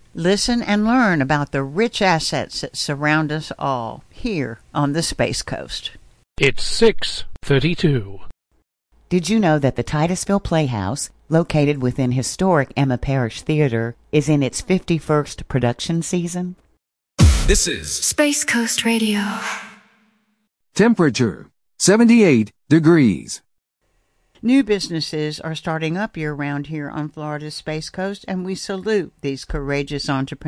Listen and learn about the rich assets that surround us all here on the Space Coast. It's 6:32. Did you know that the Titusville Playhouse, located within historic Emma Parish Theater, is in its 51st production season? This is Space Coast Radio. Temperature, 78 degrees. New businesses are starting up year-round here on Florida's Space Coast, and we salute these courageous entrepreneurs.